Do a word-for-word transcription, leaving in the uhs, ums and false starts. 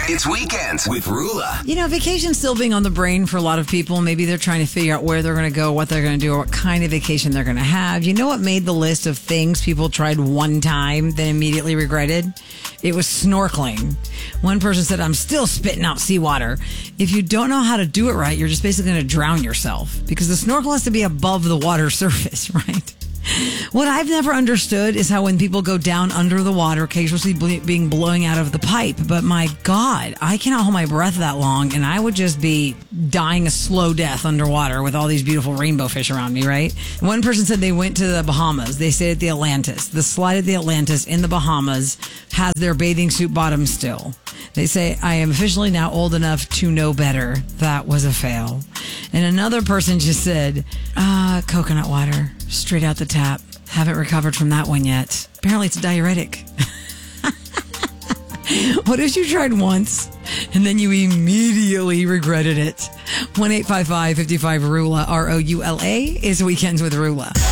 It's Weekends with Rula. You know, vacation still being on the brain for a lot of people. Maybe they're trying to figure out where they're going to go, what they're going to do, or what kind of vacation they're going to have. You know what made the list of things people tried one time, then immediately regretted? It was snorkeling. One person said, I'm still spitting out seawater. If you don't know how to do it right, you're just basically going to drown yourself because the snorkel has to be above the water surface, right? What I've never understood is how when people go down under the water, occasionally ble- being blowing out of the pipe. But my God, I cannot hold my breath that long, and I would just be dying a slow death underwater with all these beautiful rainbow fish around me, right? One person said they went to the Bahamas. They stayed at the Atlantis. The slide at the Atlantis in the Bahamas has their bathing suit bottom still. They say, I am officially now old enough to know better. That was a fail. And another person just said, uh, coconut water, straight out the tap. Haven't recovered from that one yet. Apparently it's a diuretic. What if you tried once and then you immediately regretted it? one eight five five, five five, R U L A, R O U L A is Weekends with Rula.